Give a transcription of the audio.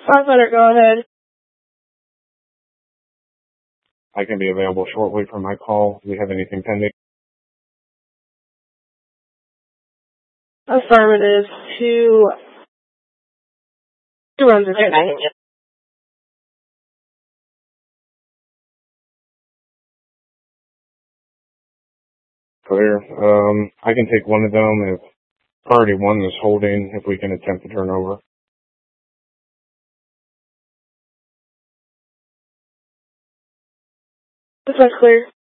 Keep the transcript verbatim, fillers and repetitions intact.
I better go ahead. I can be available shortly for my call. Do you have anything pending? Affirmative. Two, two runs are there. Clear. Um, I can take one of them if priority one is holding, if we can attempt to turn over. This one's clear.